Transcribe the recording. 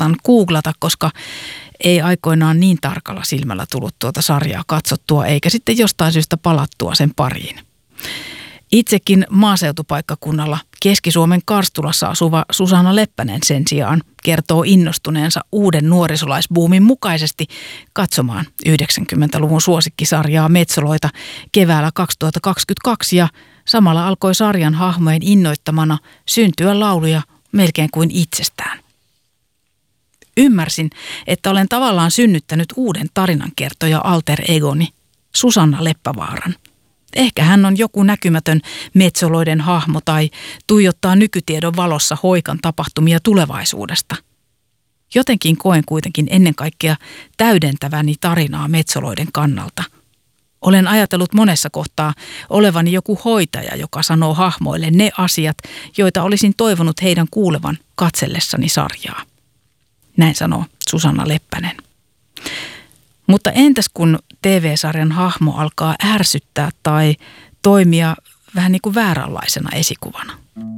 uskaltan googlata, koska ei aikoinaan niin tarkalla silmällä tullut tuota sarjaa katsottua, eikä sitten jostain syystä palattua sen pariin. Itsekin maaseutupaikkakunnalla Keski-Suomen Karstulassa asuva Susanna Leppänen sen sijaan kertoo innostuneensa uuden nuorisolaisbuumin mukaisesti katsomaan 90-luvun suosikkisarjaa Metsoloita keväällä 2022 ja samalla alkoi sarjan hahmojen innoittamana syntyä lauluja melkein kuin itsestään. Ymmärsin, että olen tavallaan synnyttänyt uuden tarinankertoja alter egoni, Susanna Leppävaaran. Ehkä hän on joku näkymätön Metsoloiden hahmo tai tuijottaa nykytiedon valossa Hoikan tapahtumia tulevaisuudesta. Jotenkin koen kuitenkin ennen kaikkea täydentäväni tarinaa Metsoloiden kannalta. Olen ajatellut monessa kohtaa olevani joku hoitaja, joka sanoo hahmoille ne asiat, joita olisin toivonut heidän kuulevan katsellessani sarjaa. Näin sanoo Susanna Leppänen. Mutta entäs kun TV-sarjan hahmo alkaa ärsyttää tai toimia vähän niin kuin vääränlaisena esikuvana?